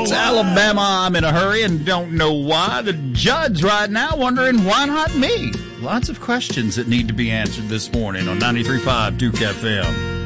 It's why. Alabama, I'm in a hurry and don't know why. The judge right now wondering why not me. Lots of questions that need to be answered this morning on 93.5 Duke FM.